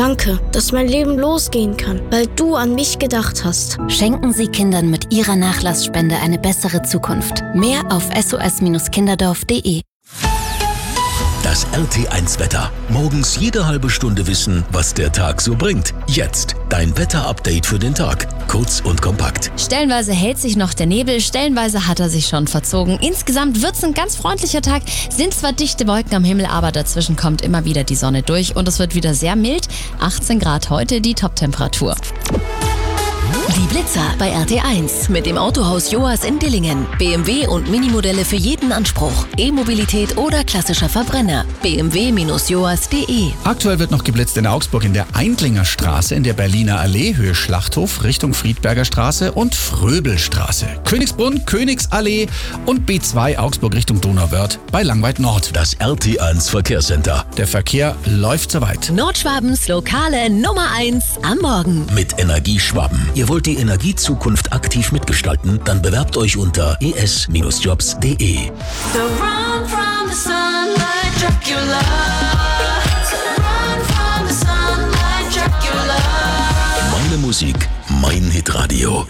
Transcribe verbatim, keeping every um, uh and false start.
Danke, dass mein Leben losgehen kann, weil du an mich gedacht hast. Schenken Sie Kindern mit Ihrer Nachlassspende eine bessere Zukunft. Mehr auf s o s kinderdorf punkt d e. Das R T eins Wetter. Morgens jede halbe Stunde wissen, was der Tag so bringt. Jetzt dein Wetterupdate für den Tag. Kurz und kompakt. Stellenweise hält sich noch der Nebel, stellenweise hat er sich schon verzogen. Insgesamt wird's ein ganz freundlicher Tag. Sind zwar dichte Wolken am Himmel, aber dazwischen kommt immer wieder die Sonne durch und es wird wieder sehr mild. achtzehn Grad heute die Toptemperatur. Die Blitzer bei R T eins mit dem Autohaus Joas in Dillingen. B M W und Minimodelle für jeden Anspruch. E-Mobilität oder klassischer Verbrenner. b m w Bindestrich joas punkt d e. Aktuell wird noch geblitzt in Augsburg in der Eindlinger Straße, in der Berliner Allee, Höhe Schlachthof, Richtung Friedberger Straße und Fröbelstraße. Königsbrunn, Königsallee und B zwei Augsburg Richtung Donauwörth bei Langweid Nord. Das R T eins Verkehrscenter. Der Verkehr läuft soweit. Nordschwabens lokale Nummer eins am Morgen. Mit Energieschwaben. Ihr wollt die Energiezukunft aktiv mitgestalten? Dann bewerbt euch unter e s jobs punkt d e. Meine Musik, mein Hitradio.